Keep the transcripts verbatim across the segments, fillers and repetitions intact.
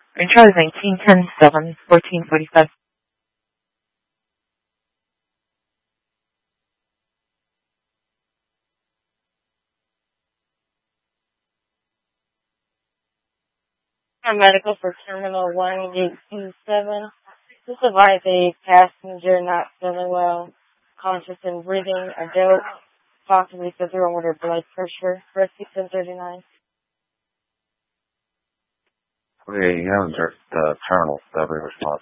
Green Charlie nineteen ten seven fourteen forty-five. Medical for Terminal one eight two seven. This advised a passenger not feeling well, conscious and breathing, adult, possibly severe water blood pressure. Rescue ten thirty-nine. Okay, you haven't heard the terminal, every response.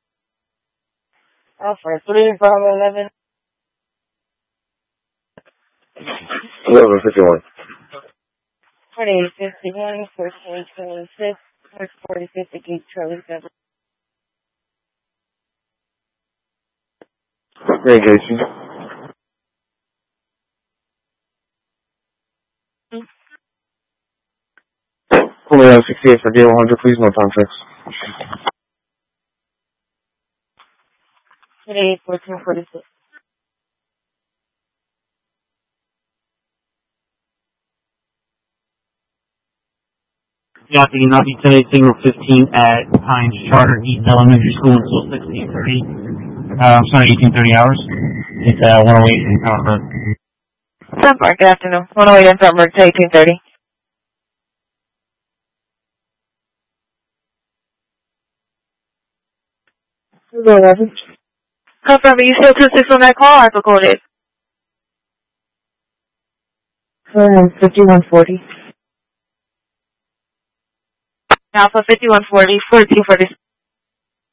Alpha three, Bravo eleven. eleven fifty-one. twenty-eight fifty-one, fourteen twenty-six, forty fifty-eight, Charlie seven. Great, Casey. Only sixty-eight for D one hundred, please, no contracts. twenty-eight fourteen forty-six. Yeah, the Nazi today, signal fifteen at Pines Charter East Elementary School until sixteen thirty. Uh, I'm sorry, eighteen thirty hours. It's uh, one oh eight in Concord. Sunpark, good afternoon. one oh eight in Sunpark to eighteen thirty. eleven. Confirm, are you still two six on that call? I forgot it. fifty-one forty. Alpha fifty-one forty, fourteen forty.